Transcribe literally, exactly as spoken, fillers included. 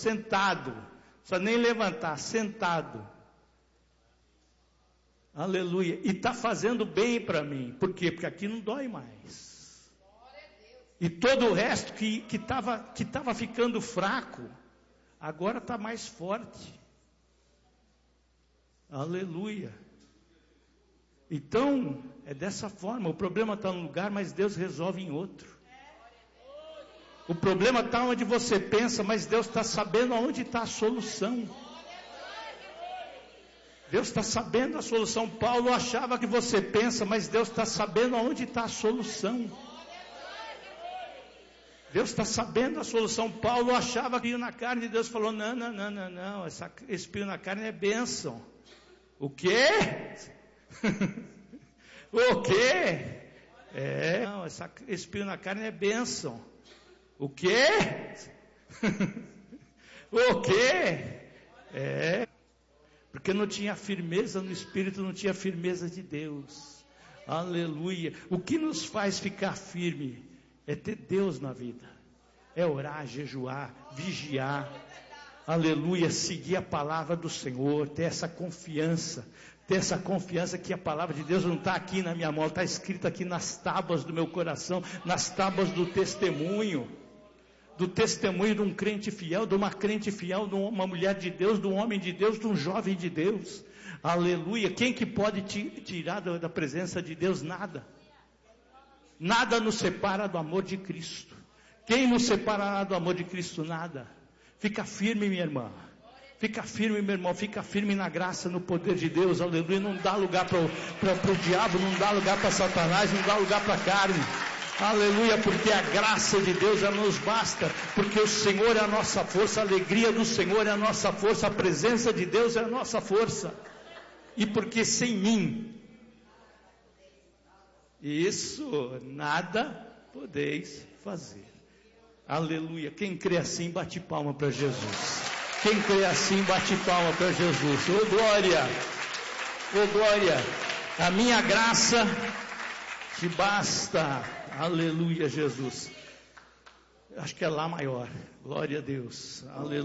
sentado, não precisa nem levantar, sentado. Aleluia. E está fazendo bem para mim. Por quê? Porque aqui não dói mais. E todo o resto que estava que tava ficando fraco, agora está mais forte. Aleluia. Então, é dessa forma. O problema está num lugar, mas Deus resolve em outro. O problema está onde você pensa, mas Deus está sabendo aonde está a solução. Deus está sabendo a solução. Paulo achava que você pensa, mas Deus está sabendo aonde está a solução. Deus está sabendo a solução. Paulo achava que ia na carne, e Deus falou, não, não, não, não, não, essa, esse espinho na carne é bênção. O quê? O quê? É, não, essa, esse espinho na carne é bênção. O quê? O quê? É, porque não tinha firmeza no Espírito, não tinha firmeza de Deus. Aleluia. O que nos faz ficar firme é ter Deus na vida. É orar, jejuar, vigiar. Aleluia. Seguir a palavra do Senhor. Ter essa confiança. Ter essa confiança que a palavra de Deus não está aqui na minha mão. Está escrita aqui nas tábuas do meu coração. Nas tábuas do testemunho. Do testemunho de um crente fiel, de uma crente fiel, de uma mulher de Deus, de um homem de Deus, de um jovem de Deus. Aleluia. Quem que pode te tirar da presença de Deus? Nada. Nada nos separa do amor de Cristo. Quem nos separará do amor de Cristo? Nada. Fica firme, minha irmã. Fica firme, meu irmão. Fica firme na graça, no poder de Deus. Aleluia. Não dá lugar para o diabo, não dá lugar para Satanás, não dá lugar para a carne. Aleluia, porque a graça de Deus ela nos basta, porque o Senhor é a nossa força, a alegria do Senhor é a nossa força, a presença de Deus é a nossa força, e porque sem mim, isso nada podeis fazer. Aleluia, quem crê assim bate palma para Jesus, quem crê assim bate palma para Jesus. Ô glória, ô glória, a minha graça te basta. Aleluia, Jesus. Acho que é lá maior. Glória a Deus. Aleluia.